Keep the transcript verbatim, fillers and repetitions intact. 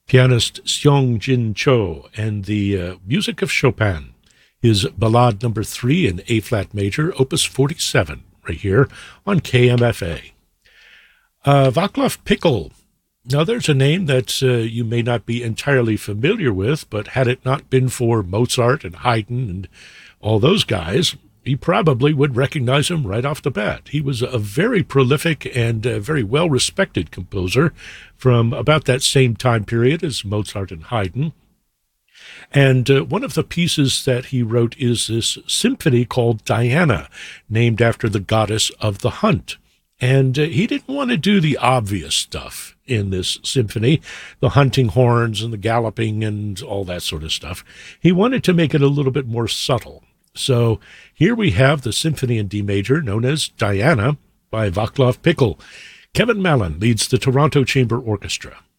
pianist Seong Jin Cho, and the uh, music of Chopin, his Ballade Number Three in A-flat major, Opus forty-seven, right here on K M F A. Uh, Vaclav Pikl. Now, there's a name that uh, you may not be entirely familiar with, but had it not been for Mozart and Haydn and all those guys, you probably would recognize him right off the bat. He was a very prolific and uh, very well-respected composer from about that same time period as Mozart and Haydn. And uh, one of the pieces that he wrote is this symphony called Diana, named after the goddess of the hunt. And uh, he didn't want to do the obvious stuff in this symphony, the hunting horns and the galloping and all that sort of stuff. He wanted to make it a little bit more subtle. So here we have the symphony in D major known as Diana by Vaclav Pikl. Kevin Mallon leads the Toronto Chamber Orchestra.